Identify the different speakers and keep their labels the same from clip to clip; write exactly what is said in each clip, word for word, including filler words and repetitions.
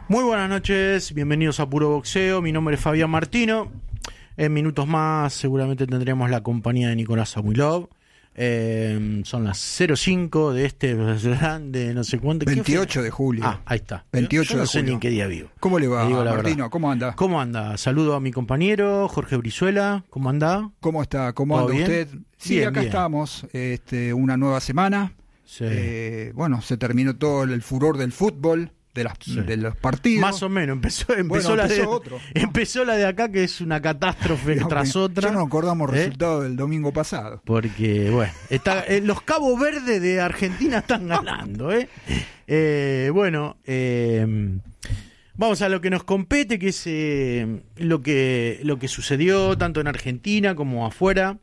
Speaker 1: Muy buenas noches, bienvenidos a Puro Boxeo, mi nombre es Fabián Martino. En minutos más seguramente tendremos la compañía de Nicolás Samuilov. Eh, son las cero cinco de este de no sé cuánto.
Speaker 2: veintiocho de julio.
Speaker 1: Ah, ahí está.
Speaker 2: veintiocho
Speaker 1: Yo no
Speaker 2: de
Speaker 1: sé
Speaker 2: julio.
Speaker 1: ni en qué día vivo.
Speaker 2: ¿Cómo le va,
Speaker 1: Le digo la
Speaker 2: Martino?
Speaker 1: verdad.
Speaker 2: ¿Cómo anda?
Speaker 1: ¿Cómo anda? Saludo a mi compañero Jorge Brizuela. ¿Cómo anda?
Speaker 2: ¿Cómo está? ¿Cómo
Speaker 1: ¿Todo
Speaker 2: anda
Speaker 1: bien?
Speaker 2: usted? Sí,
Speaker 1: Bien,
Speaker 2: acá
Speaker 1: bien.
Speaker 2: estamos. Este, una nueva semana.
Speaker 1: Sí.
Speaker 2: Eh, bueno, se terminó todo el furor del fútbol, de, las,
Speaker 1: Sí.
Speaker 2: de los partidos.
Speaker 1: Más o menos, empezó, empezó,
Speaker 2: Bueno,
Speaker 1: la,
Speaker 2: empezó
Speaker 1: de,
Speaker 2: otro.
Speaker 1: empezó la de acá, que es una catástrofe
Speaker 2: Ya,
Speaker 1: tras
Speaker 2: bueno,
Speaker 1: otra.
Speaker 2: Ya no acordamos
Speaker 1: ¿Eh?
Speaker 2: resultados del domingo pasado.
Speaker 1: Porque, bueno, está, eh, los Cabos Verdes de Argentina están ganando, ¿eh? Eh, bueno, eh, vamos a lo que nos compete, que es eh, lo que lo que sucedió tanto en Argentina como afuera.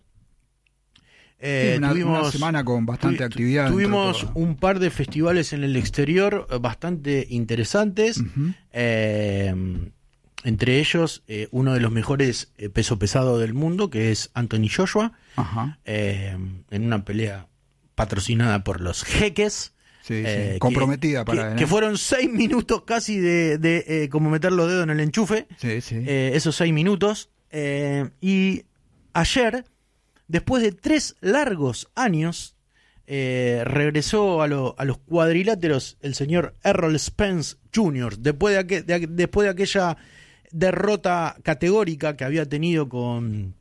Speaker 1: Eh,
Speaker 2: Sí, una,
Speaker 1: tuvimos,
Speaker 2: una semana con bastante
Speaker 1: tu-
Speaker 2: actividad. dentro de
Speaker 1: Tuvimos
Speaker 2: todo.
Speaker 1: un par de festivales en el exterior eh, bastante interesantes.
Speaker 2: Ujú.
Speaker 1: Eh, entre ellos, eh, uno de los mejores eh, peso pesado del mundo, que es Anthony Joshua,
Speaker 2: Ajá.
Speaker 1: eh, en una pelea patrocinada por los Jeques.
Speaker 2: Sí, sí.
Speaker 1: eh, que-
Speaker 2: Comprometida
Speaker 1: que,
Speaker 2: para él.
Speaker 1: que
Speaker 2: ¿eh?
Speaker 1: fueron seis minutos casi de, de eh, como meter los dedos en el enchufe.
Speaker 2: Sí, sí.
Speaker 1: Eh, esos seis minutos. Eh, y ayer, después de tres largos años, eh, regresó a, lo- a los cuadriláteros el señor Errol Spence junior Después de, aqu- de aqu- después de aquella derrota categórica que había tenido con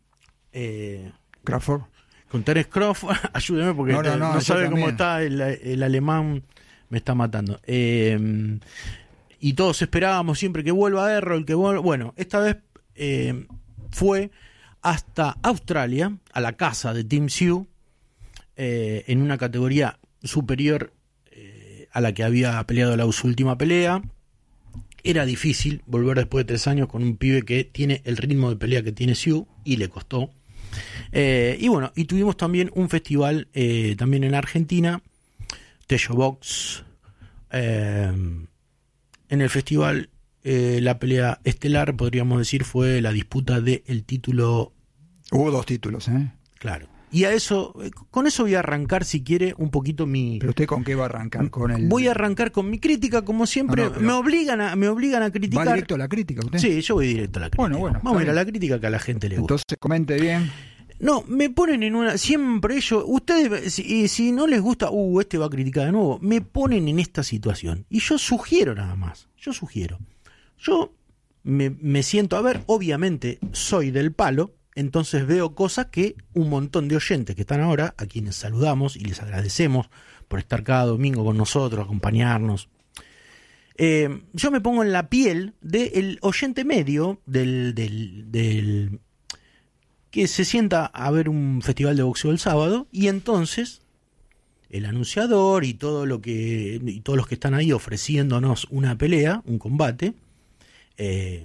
Speaker 1: eh,
Speaker 2: Crawford.
Speaker 1: con Terence Crawford. Ayúdeme porque
Speaker 2: No, no,
Speaker 1: no,
Speaker 2: no, yo
Speaker 1: sabe cómo
Speaker 2: también.
Speaker 1: está el, el alemán, me está matando. Eh, y todos esperábamos siempre que vuelva Errol, que vuelva. Bueno, esta vez eh, fue hasta Australia, a la casa de Tim Tszyu, eh, en una categoría superior eh, a la que había peleado la su última pelea. Era difícil volver después de tres años con un pibe que tiene el ritmo de pelea que tiene Tszyu, y le costó. Eh, y bueno, y tuvimos también un festival eh, también en Argentina, Tello Box. Eh, en el festival eh, la pelea estelar, podríamos decir, fue la disputa del título.
Speaker 2: Hubo dos títulos, ¿eh?
Speaker 1: Claro. Y a eso, eh, con eso voy a arrancar, si quiere, un poquito mi.
Speaker 2: Pero usted con qué va a arrancar con el.
Speaker 1: Voy a arrancar con mi crítica, como siempre.
Speaker 2: No, no, pero-
Speaker 1: me obligan a, me obligan a
Speaker 2: ¿Va
Speaker 1: criticar.
Speaker 2: directo a la crítica usted?
Speaker 1: Sí, yo voy directo a la crítica.
Speaker 2: Bueno, bueno,
Speaker 1: Vamos a ir
Speaker 2: está
Speaker 1: a
Speaker 2: bien.
Speaker 1: la crítica que a la gente le gusta.
Speaker 2: Entonces comente bien.
Speaker 1: No, me ponen en una. Siempre ellos. Ustedes, si, si no les gusta, uh, este va a criticar de nuevo. Me ponen en esta situación. Y yo sugiero nada más. Yo sugiero. Yo me, me siento. A ver, obviamente soy del palo. Entonces veo cosas que un montón de oyentes que están ahora, a quienes saludamos y les agradecemos por estar cada domingo con nosotros, acompañarnos. Eh, yo me pongo en la piel del oyente medio, del, del, del que se sienta a ver un festival de boxeo el sábado, y entonces el anunciador y todo lo que y todos los que están ahí ofreciéndonos una pelea, un combate, eh,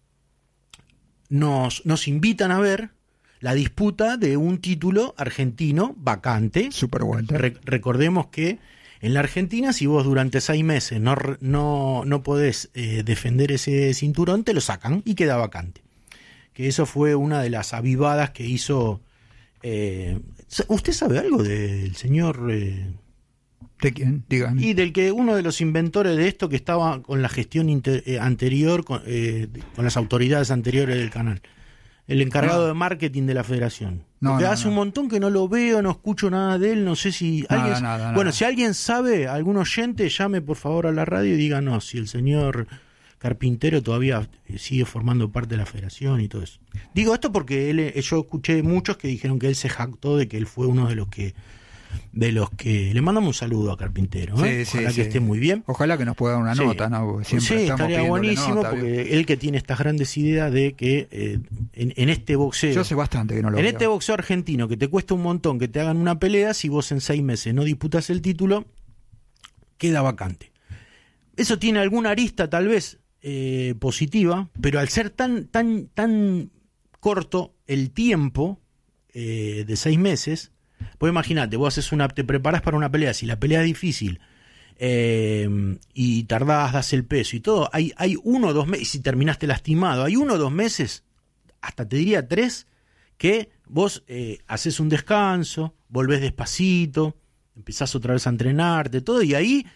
Speaker 1: nos, nos invitan a ver la disputa de un título argentino vacante.
Speaker 2: Super welter.
Speaker 1: Re- recordemos que en la Argentina, si vos durante seis meses no, re- no, no podés eh, defender ese cinturón, te lo sacan y queda vacante. Que eso fue una de las avivadas que hizo. Eh, ¿Usted sabe algo del señor eh,
Speaker 2: ¿De quién? Dígame.
Speaker 1: y del que uno de los inventores de esto que estaba con la gestión inter- eh, anterior, con, eh, con las autoridades anteriores del canal? El encargado
Speaker 2: No.
Speaker 1: de marketing de la federación.
Speaker 2: No,
Speaker 1: Porque
Speaker 2: no,
Speaker 1: hace
Speaker 2: no.
Speaker 1: un montón que no lo veo, no escucho nada de él, no sé si
Speaker 2: Nada,
Speaker 1: alguien...
Speaker 2: nada, nada.
Speaker 1: Bueno, si alguien sabe, algún oyente, llame por favor a la radio y díganos si el señor Carpintero todavía sigue formando parte de la federación y todo eso. Digo esto porque él, eh, yo escuché muchos que dijeron que él se jactó de que él fue uno de los que... de los que... Le mandamos un saludo a Carpintero, ¿eh?
Speaker 2: Sí, sí,
Speaker 1: Ojalá
Speaker 2: sí.
Speaker 1: que esté muy bien.
Speaker 2: Ojalá que nos pueda dar una
Speaker 1: Sí.
Speaker 2: nota, ¿no? Porque siempre
Speaker 1: Sí,
Speaker 2: estamos
Speaker 1: estaría
Speaker 2: pidiéndole
Speaker 1: buenísimo,
Speaker 2: nota,
Speaker 1: porque
Speaker 2: ¿vio?
Speaker 1: él que tiene estas grandes ideas de que eh, en, en este boxeo,
Speaker 2: Yo hace bastante que no lo
Speaker 1: en
Speaker 2: veo.
Speaker 1: este boxeo argentino, que te cuesta un montón que te hagan una pelea, si vos en seis meses no disputas el título, queda vacante. Eso tiene alguna arista tal vez eh, positiva, pero al ser tan, tan, tan corto el tiempo eh, de seis meses, pues imagínate, vos haces una, te preparás para una pelea, si la pelea es difícil eh, y tardás, das el peso y todo, hay, hay uno o dos meses, si terminaste lastimado, hay uno o dos meses, hasta te diría tres, que vos eh, haces un descanso, volvés despacito, empezás otra vez a entrenarte, todo, y ahí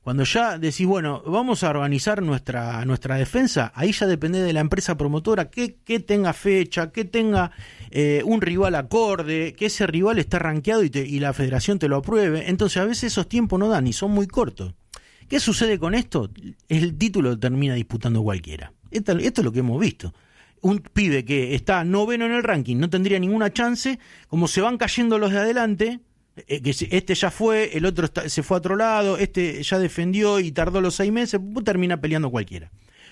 Speaker 1: Cuando ya decís, bueno, vamos a organizar nuestra nuestra defensa, ahí ya depende de la empresa promotora que, que tenga fecha, que tenga eh, un rival acorde, que ese rival esté rankeado y, te, y la federación te lo apruebe. Entonces a veces esos tiempos no dan y son muy cortos. ¿Qué sucede con esto? El título lo termina disputando cualquiera. Esto, esto es lo que hemos visto. Un pibe que está noveno en el ranking no tendría ninguna chance, como se van cayendo los de adelante, eh, que este ya fue, el otro está, se fue a otro lado, este ya defendió y tardó los seis meses, termina peleando cualquiera.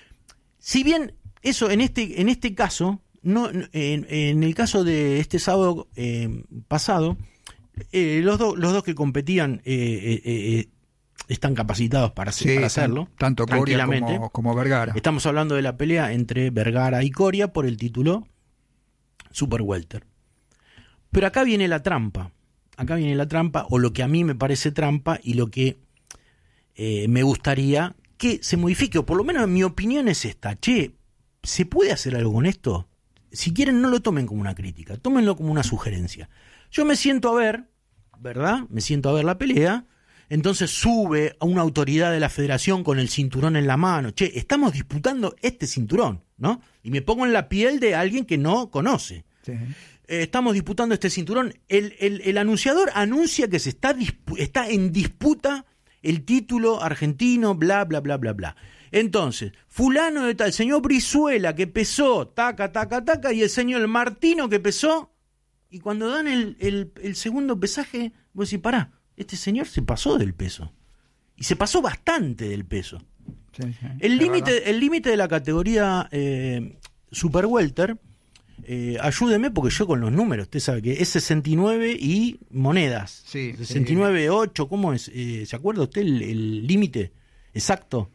Speaker 1: Si bien eso en este en este caso, no en, en el caso de este sábado eh, pasado, eh, los, do, los dos que competían eh, eh, eh, están capacitados para, hacer,
Speaker 2: sí,
Speaker 1: para hacerlo.
Speaker 2: Tanto Coria como, como Vergara.
Speaker 1: Estamos hablando de la pelea entre Vergara y Coria por el título Super Welter. Pero acá viene la trampa. Acá viene la trampa, o lo que a mí me parece trampa, y lo que eh, me gustaría que se modifique, o por lo menos mi opinión es esta. Che, ¿se puede hacer algo con esto? Si quieren, no lo tomen como una crítica, tómenlo como una sugerencia. Yo me siento a ver, ¿verdad? Me siento a ver la pelea. Entonces sube a una autoridad de la federación con el cinturón en la mano. Che, estamos disputando este cinturón, ¿no? Y me pongo en la piel de alguien que no conoce.
Speaker 2: Sí.
Speaker 1: Eh, estamos disputando este cinturón. El, el, el anunciador anuncia que se está, dispu- está en disputa el título argentino, bla, bla, bla, bla, bla. Entonces, fulano de tal, el señor Brizuela que pesó, taca, taca, taca, y el señor Martino que pesó. Y cuando dan el, el, el segundo pesaje, vos decís, pará. Este señor se pasó del peso. Y se pasó bastante del peso.
Speaker 2: Sí, sí,
Speaker 1: el límite el límite de la categoría eh, Super Welter, eh, ayúdeme porque yo con los números, usted sabe que es sesenta y nueve y monedas.
Speaker 2: Sí,
Speaker 1: sesenta y nueve, ocho, ¿cómo es? Eh, ¿Se acuerda usted el límite exacto?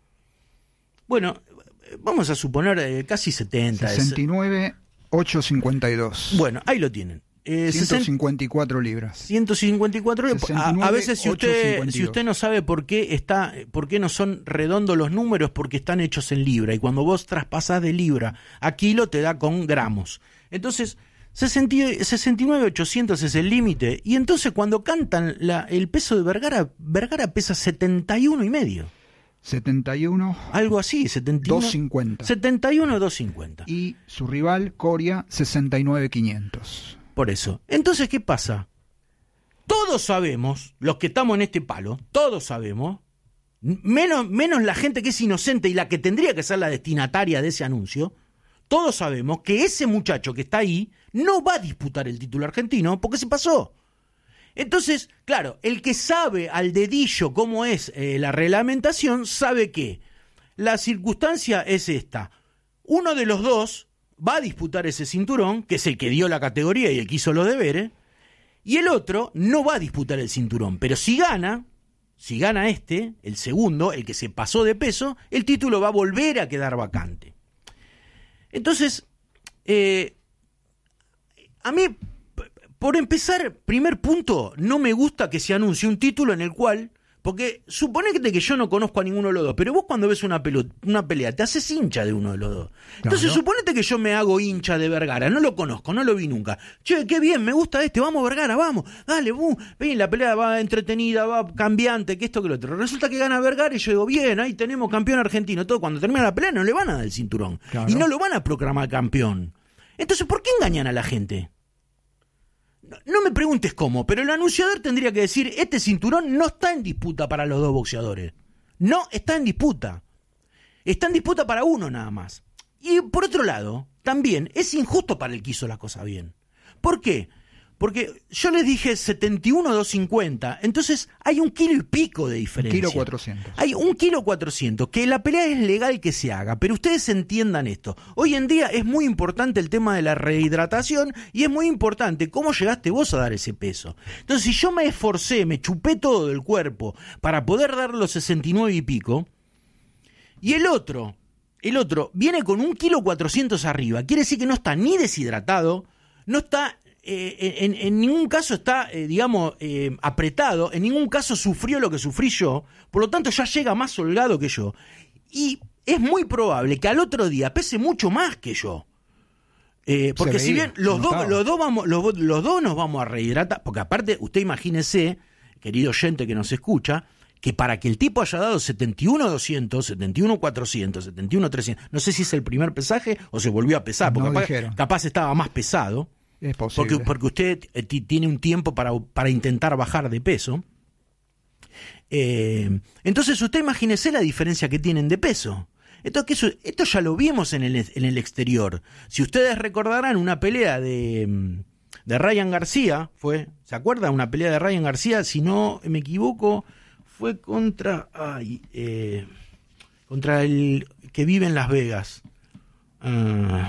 Speaker 1: Bueno, vamos a suponer eh, casi setenta.
Speaker 2: sesenta y nueve, ochocientos cincuenta y dos.
Speaker 1: Bueno, ahí lo tienen. Eh,
Speaker 2: ciento cincuenta y cuatro libras.
Speaker 1: ciento cincuenta y cuatro libras. A, a veces si usted si usted no sabe por qué está por qué no son redondos los números, porque están hechos en libra, y cuando vos traspasás de libra a kilo te da con gramos. Entonces sesenta y nueve ochocientos es el límite, y entonces cuando cantan la, el peso de Vergara, Vergara pesa setenta y uno y medio.
Speaker 2: setenta y uno.
Speaker 1: Algo así, setenta y uno.
Speaker 2: doscientos cincuenta.
Speaker 1: setenta y uno, doscientos cincuenta.
Speaker 2: Y su rival, Coria, sesenta y nueve quinientos.
Speaker 1: Por eso. Entonces, ¿qué pasa? Todos sabemos, los que estamos en este palo, todos sabemos, menos, menos la gente que es inocente y la que tendría que ser la destinataria de ese anuncio, todos sabemos que ese muchacho que está ahí no va a disputar el título argentino porque se pasó. Entonces, claro, el que sabe al dedillo cómo es eh, la reglamentación, sabe que la circunstancia es esta. Uno de los dos va a disputar ese cinturón, que es el que dio la categoría y el que hizo los deberes, y el otro no va a disputar el cinturón. Pero si gana, si gana este, el segundo, el que se pasó de peso, el título va a volver a quedar vacante. Entonces, eh, a mí, por empezar, primer punto, no me gusta que se anuncie un título en el cual... Porque suponete que yo no conozco a ninguno de los dos, pero vos cuando ves una, pelota, una pelea te haces hincha de uno de los dos. Entonces claro. Suponete que yo me hago hincha de Vergara, no lo conozco, no lo vi nunca. Che, qué bien, me gusta este, vamos Vergara, vamos, dale, boom. Ven, la pelea va entretenida, va cambiante, que esto, que lo otro. Resulta que gana Vergara y yo digo, bien, ahí tenemos campeón argentino. Todo, cuando termina la pelea no le van a dar el cinturón. Claro. Y no lo van a proclamar campeón. Entonces, ¿por qué engañan a la gente? No me preguntes cómo, pero el anunciador tendría que decir, este cinturón no está en disputa para los dos boxeadores. No está en disputa. Está en disputa para uno nada más. Y por otro lado, también es injusto para el que hizo la cosa bien. ¿Por qué? Porque yo les dije setenta y uno, doscientos cincuenta, entonces hay un kilo y pico de diferencia.
Speaker 2: Un kilo cuatrocientos.
Speaker 1: Hay un kilo cuatrocientos, que la pelea es legal que se haga, pero ustedes entiendan esto. Hoy en día es muy importante el tema de la rehidratación y es muy importante cómo llegaste vos a dar ese peso. Entonces, si yo me esforcé, me chupé todo del cuerpo para poder dar los sesenta y nueve y pico, y el otro, el otro viene con un kilo cuatrocientos arriba, quiere decir que no está ni deshidratado, no está... Eh, en, en ningún caso está, eh, digamos, eh, apretado, en ningún caso sufrió lo que sufrí yo, por lo tanto ya llega más holgado que yo. Y es muy probable que al otro día pese mucho más que yo. Eh, porque si bien los dos, los, dos vamos, los, los dos nos vamos a rehidratar, porque aparte, usted imagínese, querido oyente que nos escucha, que para que el tipo haya dado setenta y uno doscientos, setenta y uno cuatrocientos, setenta y uno trescientos, no sé si es el primer pesaje o se volvió a pesar, porque
Speaker 2: No
Speaker 1: capaz, capaz estaba más pesado,
Speaker 2: es posible.
Speaker 1: porque, porque usted eh, t- tiene un tiempo para, para intentar bajar de peso. Eh, entonces usted imagínese la diferencia que tienen de peso. Esto, que eso, esto ya lo vimos en el, en el exterior. Si ustedes recordarán una pelea de, de Ryan García, fue, ¿se acuerda? Una pelea de Ryan García, si no me equivoco, fue contra, ay, eh, contra el que vive en Las Vegas. Uh,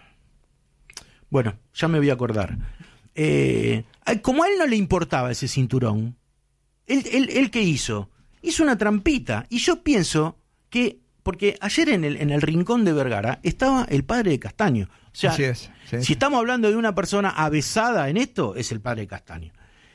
Speaker 1: bueno, ya me voy a acordar. Eh, como a él no le importaba ese cinturón, ¿Él, él, él qué hizo? Hizo una trampita. Y yo pienso que, porque ayer en el, en el rincón de Vergara estaba el padre de Castaño. O sea,
Speaker 2: Así es, sí,
Speaker 1: si
Speaker 2: sí.
Speaker 1: estamos hablando de una persona avesada en esto, es el padre de Castaño.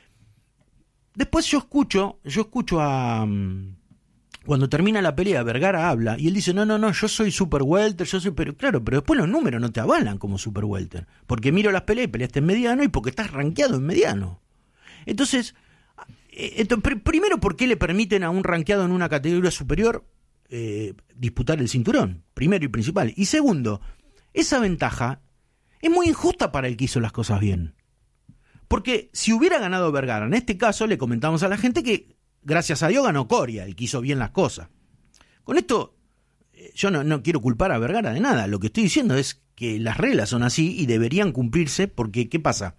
Speaker 1: Después yo escucho, yo escucho a... Um, cuando termina la pelea, Vergara habla y él dice, no, no, no, yo soy super welter, yo soy... Pero claro, pero después los números no te avalan como super welter. Porque miro las peleas y peleaste en mediano y porque estás rankeado en mediano. Entonces... Entonces, pr- primero, ¿por qué le permiten a un rankeado en una categoría superior eh, disputar el cinturón? Primero y principal. Y segundo, esa ventaja es muy injusta para el que hizo las cosas bien. Porque si hubiera ganado Vergara, en este caso le comentamos a la gente que gracias a Dios ganó Coria, el que hizo bien las cosas. Con esto, eh, yo no, no quiero culpar a Vergara de nada. Lo que estoy diciendo es que las reglas son así y deberían cumplirse porque, ¿qué pasa?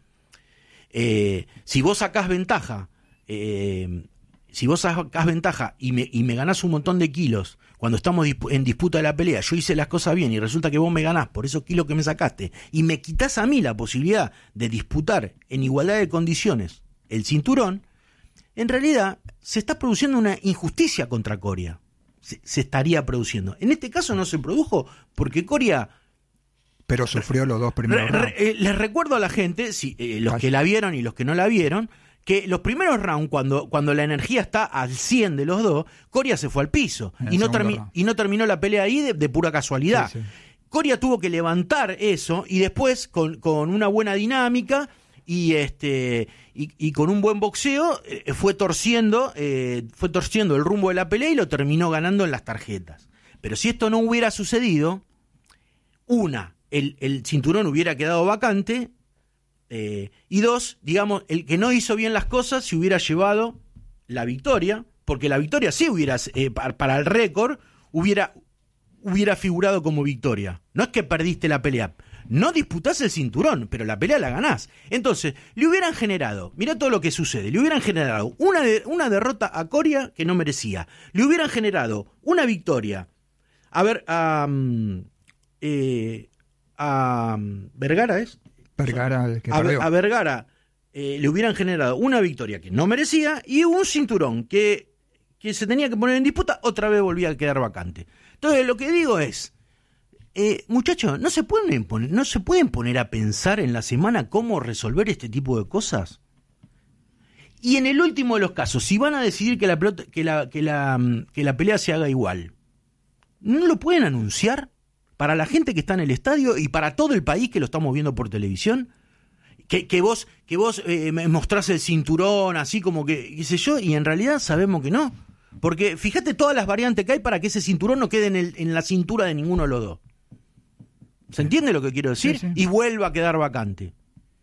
Speaker 1: Eh, si vos sacás ventaja... Eh, si vos sacás ventaja y me, y me ganás un montón de kilos cuando estamos disp- en disputa de la pelea, yo hice las cosas bien y resulta que vos me ganás por esos kilos que me sacaste y me quitás a mí la posibilidad de disputar en igualdad de condiciones el cinturón, en realidad se está produciendo una injusticia contra Coria. Se, se estaría produciendo. En este caso no se produjo porque Coria...
Speaker 2: Pero sufrió los dos primeros
Speaker 1: re,
Speaker 2: rounds.
Speaker 1: re, eh, les recuerdo a la gente, si, eh, los que la vieron y los que no la vieron, que los primeros rounds, cuando, cuando la energía está al cien de los dos, Coria se fue al piso y no, termi- y no terminó la pelea ahí de, de pura casualidad. Sí, sí. Coria tuvo que levantar eso y después con, con una buena dinámica y este y, y con un buen boxeo eh, fue torciendo eh, fue torciendo el rumbo de la pelea y lo terminó ganando en las tarjetas. Pero si esto no hubiera sucedido, una, el, el cinturón hubiera quedado vacante. Eh, y dos, digamos, el que no hizo bien las cosas se hubiera llevado la victoria, porque la victoria sí hubiera, eh, para, para el récord, hubiera, hubiera figurado como victoria. No es que perdiste la pelea, no disputás el cinturón, pero la pelea la ganás. Entonces, le hubieran generado, mirá todo lo que sucede, le hubieran generado una, de, una derrota a Coria que no merecía, le hubieran generado una victoria, a ver, a, eh, a Vergara, ¿es?
Speaker 2: Vergara, el que
Speaker 1: a,
Speaker 2: perdió.
Speaker 1: a Vergara eh, le hubieran generado una victoria que no merecía y un cinturón que, que se tenía que poner en disputa, otra vez volvía a quedar vacante. Entonces lo que digo es, eh, muchachos, ¿no se pueden poner, no se pueden poner a pensar en la semana cómo resolver este tipo de cosas? Y en el último de los casos, si van a decidir que la, pelota, que la, que la, que la pelea se haga igual, ¿no lo pueden anunciar? Para la gente que está en el estadio y para todo el país que lo estamos viendo por televisión, que, que vos, que vos eh, mostrás el cinturón así como que, qué sé yo, y en realidad sabemos que no. Porque fíjate todas las variantes que hay para que ese cinturón no quede en, el, en la cintura de ninguno de los dos. ¿Se entiende lo que quiero decir? Sí, sí. Y vuelva a quedar vacante.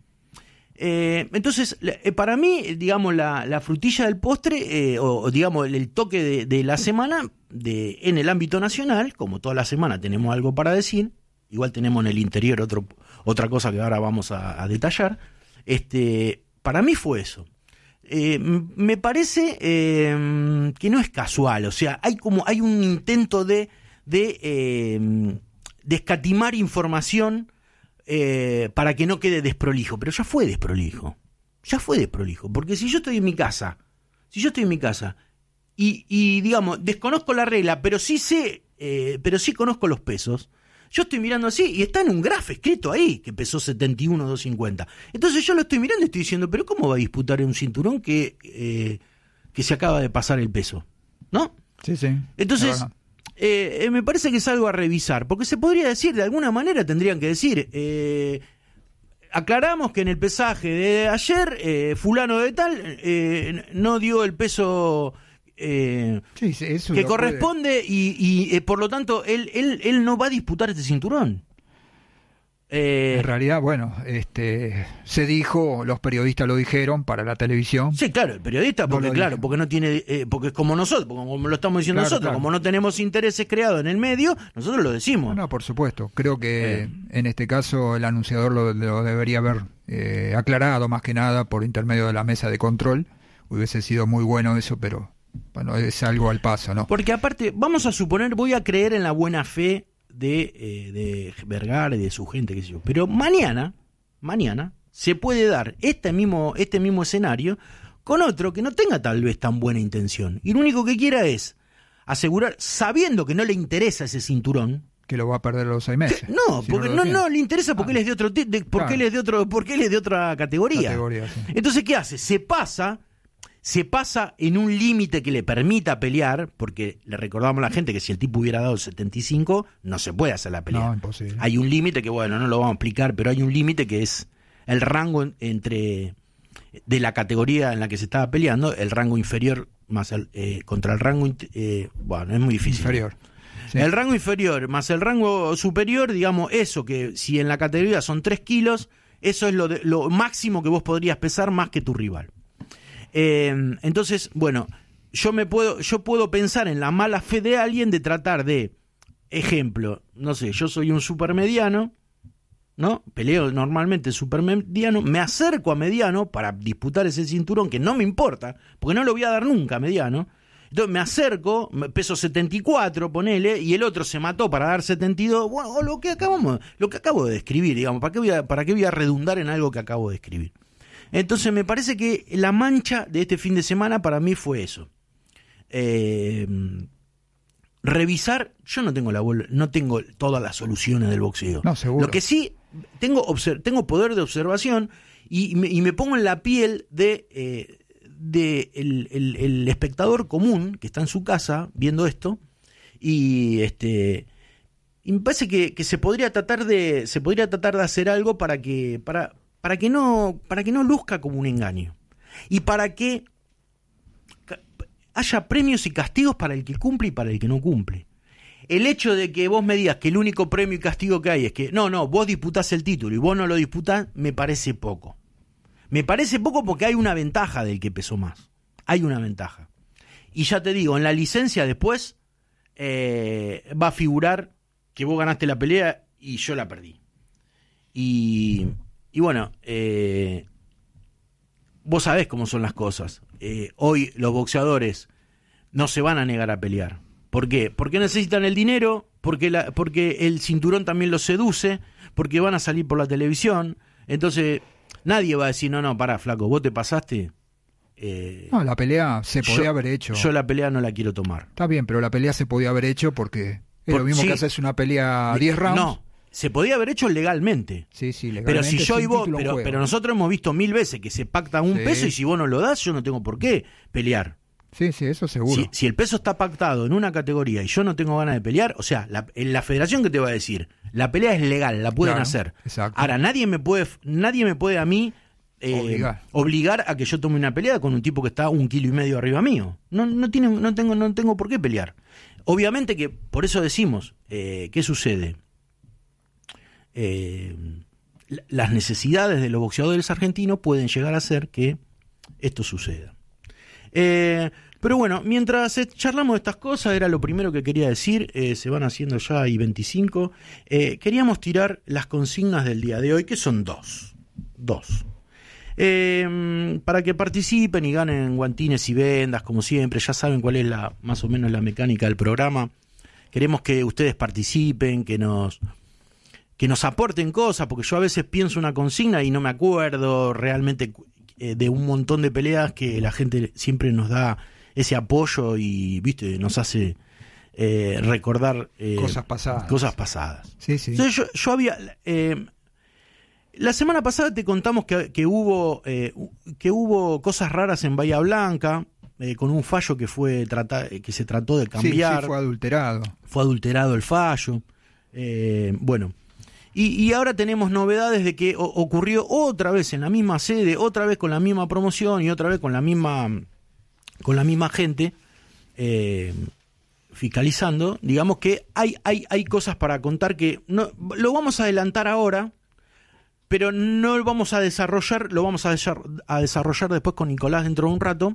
Speaker 1: Eh, entonces, eh, para mí, digamos, la, la frutilla del postre, eh, o, o digamos, el, el toque de, de la semana, de, en el ámbito nacional, como toda la semana tenemos algo para decir, igual tenemos en el interior otro, otra cosa que ahora vamos a, a detallar, este, para mí fue eso. Eh, me parece eh, que no es casual, o sea, hay como hay un intento de, de, eh, de escatimar información Eh, para que no quede desprolijo, pero ya fue desprolijo, ya fue desprolijo, porque si yo estoy en mi casa, si yo estoy en mi casa y, y digamos, desconozco la regla, pero sí sé, eh, pero sí conozco los pesos, yo estoy mirando así y está en un grafo escrito ahí que pesó setenta y uno doscientos cincuenta, entonces yo lo estoy mirando y estoy diciendo, pero ¿cómo va a disputar un cinturón que, eh, que se acaba de pasar el peso? ¿No?
Speaker 2: Sí, sí.
Speaker 1: Entonces... Eh, eh, me parece que es algo a revisar, porque se podría decir, de alguna manera tendrían que decir, eh, aclaramos que en el pesaje de ayer, eh, fulano de tal, eh, no dio el peso eh,
Speaker 2: sí, sí, eso
Speaker 1: que
Speaker 2: lo
Speaker 1: corresponde y, y eh, por lo tanto él, él, él no va a disputar este cinturón. Eh,
Speaker 2: En realidad, bueno, este, se dijo, los periodistas lo dijeron para la televisión.
Speaker 1: Sí, claro, el periodista, porque
Speaker 2: no
Speaker 1: claro,
Speaker 2: dije.
Speaker 1: porque no tiene, eh, porque es como nosotros, como lo estamos diciendo
Speaker 2: Claro,
Speaker 1: nosotros,
Speaker 2: claro.
Speaker 1: como no tenemos intereses creados en el medio, nosotros lo decimos.
Speaker 2: No, no, por supuesto. Creo que
Speaker 1: Eh.
Speaker 2: en este caso el anunciador lo, lo debería haber eh, aclarado más que nada por intermedio de la mesa de control. Hubiese sido muy bueno eso, pero bueno, es algo al paso, ¿no?
Speaker 1: Porque aparte, vamos a suponer, voy a creer en la buena fe de, eh, de Vergara y de su gente, qué sé yo. Pero mañana, mañana, se puede dar este mismo, este mismo escenario con otro que no tenga tal vez tan buena intención. Y lo único que quiera es asegurar, sabiendo que no le interesa ese cinturón.
Speaker 2: Que lo va a perder a los seis meses.
Speaker 1: No,
Speaker 2: si
Speaker 1: porque
Speaker 2: lo
Speaker 1: no,
Speaker 2: defiende.
Speaker 1: no le interesa porque
Speaker 2: Ah.
Speaker 1: él es de otro, ti- de, porque
Speaker 2: Claro.
Speaker 1: él es de otro, porque él es de otra categoría.
Speaker 2: Categoría, sí.
Speaker 1: Entonces, ¿qué hace? Se pasa, se pasa en un límite que le permita pelear, porque le recordamos a la gente que si el tipo hubiera dado setenta y cinco, no se puede hacer la pelea.
Speaker 2: No, imposible.
Speaker 1: Hay un límite que, bueno, no lo vamos a explicar, pero hay un límite que es el rango en- entre de la categoría en la que se estaba peleando, el rango inferior más el, eh, contra el rango, int- eh, bueno, es muy difícil.
Speaker 2: Inferior. Sí.
Speaker 1: El rango inferior más el rango superior, digamos, eso que si en la categoría son tres kilos, eso es lo, de, lo máximo que vos podrías pesar más que tu rival. Eh, entonces, bueno, yo me puedo, yo puedo pensar en la mala fe de alguien de tratar de, ejemplo, no sé, yo soy un supermediano, ¿no? Peleo normalmente supermediano, me acerco a mediano para disputar ese cinturón que no me importa, porque no lo voy a dar nunca a mediano. Entonces me acerco, me peso setenta y cuatro, ponele, y el otro se mató para dar setenta y dos. Bueno, o lo que acabamos, lo que acabo de describir, digamos, ¿para qué voy a, para qué voy a redundar en algo que acabo de escribir? Entonces me parece que la mancha de este fin de semana para mí fue eso. Eh, revisar, yo no tengo la bol- no tengo todas las soluciones del boxeo.
Speaker 2: No, seguro.
Speaker 1: Lo que sí tengo obser- tengo poder de observación y me, y me pongo en la piel de eh, de el, el, el espectador común que está en su casa viendo esto y este y me parece que, que se podría tratar de se podría tratar de hacer algo para que para para que no para que no luzca como un engaño y para que ca- haya premios y castigos para el que cumple y para el que no cumple. El hecho de que vos me digas que el único premio y castigo que hay es que no, no, vos disputás el título y vos no lo disputás, me parece poco. Me parece poco porque hay una ventaja del que pesó más. Hay una ventaja. Y ya te digo, en la licencia después eh, va a figurar que vos ganaste la pelea y yo la perdí. Y, y bueno, eh, vos sabés cómo son las cosas. Eh, hoy los boxeadores no se van a negar a pelear. ¿Por qué? Porque necesitan el dinero, porque, la, porque el cinturón también los seduce, porque van a salir por la televisión. Entonces, nadie va a decir, no, no, pará, flaco, vos te pasaste. Eh,
Speaker 2: No, la pelea se podía
Speaker 1: yo,
Speaker 2: haber hecho.
Speaker 1: Yo la pelea no la quiero tomar.
Speaker 2: Está bien, pero la pelea se podía haber hecho porque es
Speaker 1: Por-
Speaker 2: lo mismo
Speaker 1: sí.
Speaker 2: que haces una pelea a diez rounds.
Speaker 1: No, se podía haber hecho legalmente.
Speaker 2: Sí, sí,
Speaker 1: Pero
Speaker 2: legalmente,
Speaker 1: si yo
Speaker 2: sin
Speaker 1: y vos,
Speaker 2: título en
Speaker 1: pero,
Speaker 2: juego.
Speaker 1: pero nosotros hemos visto mil veces que se pacta un
Speaker 2: Sí.
Speaker 1: peso y si vos no lo das, yo no tengo por qué pelear.
Speaker 2: Sí, sí, eso seguro.
Speaker 1: Si, si el peso está pactado en una categoría y yo no tengo ganas de pelear, o sea, la, en la federación que te va a decir, la pelea es legal, la pueden
Speaker 2: Claro,
Speaker 1: hacer.
Speaker 2: exacto.
Speaker 1: Ahora, nadie me puede, nadie me puede a mí eh,
Speaker 2: Obligar.
Speaker 1: obligar a que yo tome una pelea con un tipo que está un kilo y medio arriba mío. No, no, tiene, no, tengo, no tengo por qué pelear. Obviamente que, por eso decimos, eh, ¿qué sucede? Eh, las necesidades de los boxeadores argentinos pueden llegar a hacer que esto suceda. Eh, pero bueno, mientras eh, charlamos de estas cosas, era lo primero que quería decir, eh, se van haciendo ya y veinticinco, eh, queríamos tirar las consignas del día de hoy, que son dos, dos. Eh, para que participen y ganen guantines y vendas, como siempre, ya saben cuál es la más o menos la mecánica del programa. Queremos que ustedes participen, que nos... que nos aporten cosas, porque yo a veces pienso una consigna y no me acuerdo realmente eh, de un montón de peleas que la gente siempre nos da ese apoyo y, viste, nos hace eh, recordar eh,
Speaker 2: Cosas pasadas.
Speaker 1: Cosas pasadas.
Speaker 2: Sí, sí.
Speaker 1: Entonces yo, yo había... Eh, la semana pasada te contamos que, que hubo eh, que hubo cosas raras en Bahía Blanca, eh, con un fallo que fue trata, que se trató de cambiar.
Speaker 2: Sí, sí, fue adulterado.
Speaker 1: Fue adulterado el fallo. Eh, bueno... Y, y ahora tenemos novedades de que o, ocurrió otra vez en la misma sede, otra vez con la misma promoción y otra vez con la misma con la misma gente, eh, fiscalizando, digamos que hay, hay, hay cosas para contar que no, lo vamos a adelantar ahora, pero no lo vamos a desarrollar, lo vamos a, desar- a desarrollar después con Nicolás dentro de un rato,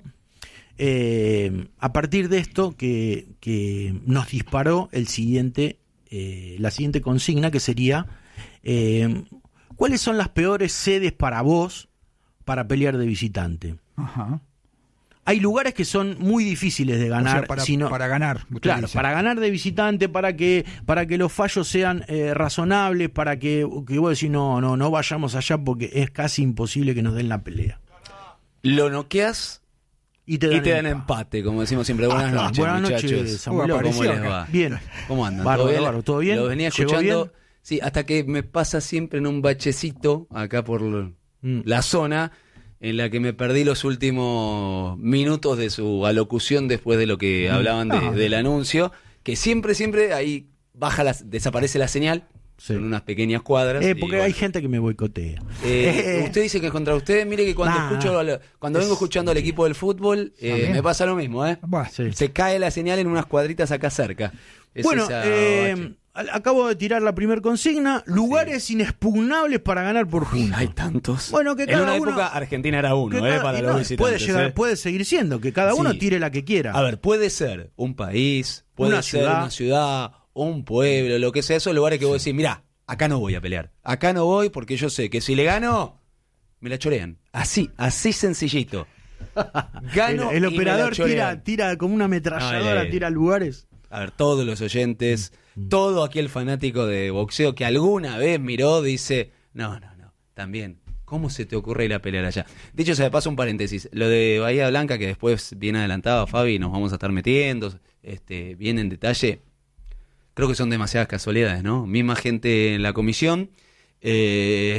Speaker 1: eh, a partir de esto que, que nos disparó el siguiente, eh, la siguiente consigna, que sería eh, ¿cuáles son las peores sedes para vos para pelear de visitante?
Speaker 2: Ajá.
Speaker 1: Hay lugares que son muy difíciles de ganar.
Speaker 2: O sea, para,
Speaker 1: sino,
Speaker 2: para ganar.
Speaker 1: Claro,
Speaker 2: dice.
Speaker 1: para ganar de visitante, para que para que los fallos sean eh, razonables, para que, que vos decís, no, no, no vayamos allá porque es casi imposible que nos den la pelea.
Speaker 3: Lo noqueas
Speaker 1: Y te
Speaker 3: y
Speaker 1: dan,
Speaker 3: te dan
Speaker 1: empate.
Speaker 3: empate, como decimos siempre. Buenas
Speaker 1: Ah,
Speaker 3: noches,
Speaker 1: buenas noches,
Speaker 3: muchachos.
Speaker 1: Samuel.
Speaker 3: ¿Cómo
Speaker 2: apareció
Speaker 3: les
Speaker 2: acá.
Speaker 3: va?
Speaker 1: Bien.
Speaker 3: ¿Cómo andan?
Speaker 1: Bárbaro,
Speaker 3: ¿Todo bien?
Speaker 1: bárbaro, ¿todo bien?
Speaker 3: Lo venía
Speaker 1: ¿Llegó
Speaker 3: escuchando.
Speaker 1: bien?
Speaker 3: Sí, hasta que me pasa siempre en un bachecito acá por
Speaker 1: Mm.
Speaker 3: la zona en la que me perdí los últimos minutos de su alocución después de lo que hablaban de-
Speaker 2: Ah.
Speaker 3: del anuncio, que siempre, siempre ahí baja la, desaparece la señal,
Speaker 1: Sí.
Speaker 3: son unas pequeñas cuadras.
Speaker 1: Eh,
Speaker 3: y
Speaker 1: porque
Speaker 3: bueno.
Speaker 1: hay gente que me boicotea.
Speaker 3: Eh,
Speaker 1: Eh,
Speaker 3: usted dice que es contra usted, mire que cuando
Speaker 1: Nah,
Speaker 3: escucho al- cuando vengo
Speaker 1: es-
Speaker 3: escuchando al equipo del fútbol, eh,
Speaker 2: También.
Speaker 3: me pasa lo mismo, ¿eh?
Speaker 2: Bueno,
Speaker 1: Sí.
Speaker 3: Se cae la señal en unas cuadritas acá cerca. Es
Speaker 1: Bueno,
Speaker 3: esa
Speaker 1: eh,
Speaker 3: bache.
Speaker 1: al- acabo de tirar la primer consigna. Lugares inexpugnables para ganar por punto.
Speaker 3: Hay tantos.
Speaker 1: Bueno, que
Speaker 3: en
Speaker 1: cada
Speaker 3: una
Speaker 1: uno-
Speaker 3: época Argentina era uno,
Speaker 1: Que
Speaker 3: eh,
Speaker 1: cada-
Speaker 3: para
Speaker 1: y
Speaker 3: los
Speaker 1: no,
Speaker 3: visitantes.
Speaker 1: puede llegar,
Speaker 3: eh.
Speaker 1: puede seguir siendo, que cada uno
Speaker 3: Sí.
Speaker 1: tire la que quiera.
Speaker 3: A ver, puede ser un país, puede
Speaker 1: Una
Speaker 3: ser
Speaker 1: ciudad.
Speaker 3: una ciudad, un pueblo, lo que sea, esos lugares que vos decís, mirá, acá no voy a pelear. Acá no voy porque yo sé que si le gano, me la chorean. Así, así sencillito. Gano
Speaker 1: el, el
Speaker 3: y me la
Speaker 1: operador
Speaker 3: chorean.
Speaker 1: tira, tira como una ametralladora,
Speaker 3: Ay, ay.
Speaker 1: tira lugares.
Speaker 3: A ver, todos los oyentes, todo aquel fanático de boxeo que alguna vez miró, dice, no, no, no, también, ¿cómo se te ocurre ir a pelear allá? Dicho sea de paso, un paréntesis, lo de Bahía Blanca, que después bien adelantado, Fabi, nos vamos a estar metiendo, este, bien en detalle, creo que son demasiadas casualidades, ¿no? Misma gente en la comisión, eh,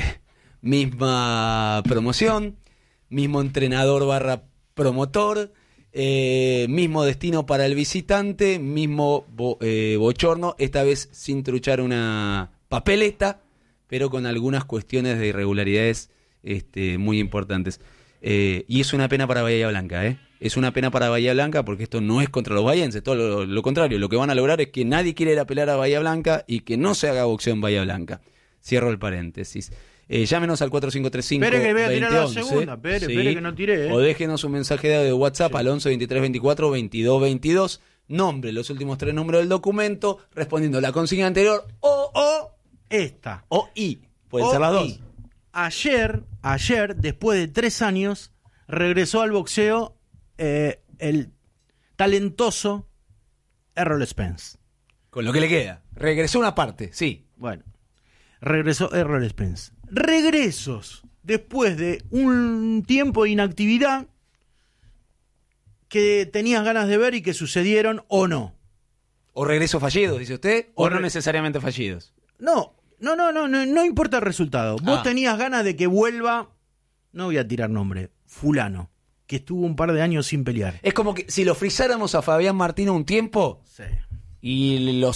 Speaker 3: misma promoción, mismo entrenador barra promotor, Eh, mismo destino para el visitante, mismo bo- eh, bochorno, esta vez sin truchar una papeleta, pero con algunas cuestiones de irregularidades este, muy importantes. Eh, y es una pena para Bahía Blanca, ¿eh? Es una pena para Bahía Blanca porque esto no es contra los bahienses, todo lo, lo contrario, lo que van a lograr es que nadie quiera ir a pelear a Bahía Blanca y que no se haga boxeo en Bahía Blanca. Cierro el paréntesis. Eh, llámenos al cuatro cinco tres cinco
Speaker 1: Espere que voy a tirar la
Speaker 3: veinte once,
Speaker 1: segunda, espere, espere que no tiré, ¿eh?
Speaker 3: o déjenos un mensaje de WhatsApp al once veintitrés veinticuatro veintidós veintidós, nombre, los últimos tres números del documento, respondiendo a la consigna anterior o,
Speaker 1: O esta.
Speaker 3: o y. Pueden
Speaker 1: O
Speaker 3: ser las dos.
Speaker 1: y. Ayer, ayer, después de tres años, regresó al boxeo eh, el talentoso Errol Spence.
Speaker 3: Con lo que le queda. Regresó una parte, sí.
Speaker 1: Bueno, regresó Errol Spence. Regresos después de un tiempo de inactividad que tenías ganas de ver y que sucedieron o no.
Speaker 3: O regresos fallidos, dice usted, o,
Speaker 1: O
Speaker 3: no
Speaker 1: re-
Speaker 3: necesariamente fallidos.
Speaker 1: No, no, no, no, no, no importa el resultado. Vos
Speaker 3: Ah.
Speaker 1: tenías ganas de que vuelva, no voy a tirar nombre, fulano, que estuvo un par de años sin pelear.
Speaker 3: Es como que si lo frizáramos a Fabián Martino un tiempo
Speaker 1: Sí.
Speaker 3: y lo